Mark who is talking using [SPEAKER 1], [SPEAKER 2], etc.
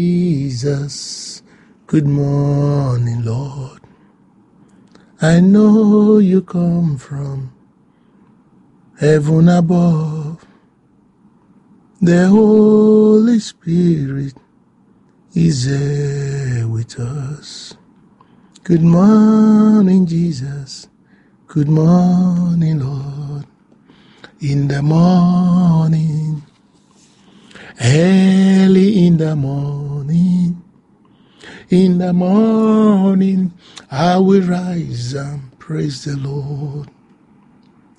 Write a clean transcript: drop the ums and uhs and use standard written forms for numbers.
[SPEAKER 1] Jesus. Good morning, Lord. I know you come from heaven above. The Holy Spirit is there with us. Good morning, Jesus. Good morning, Lord. In the morning, early in the morning, I will rise and praise the Lord.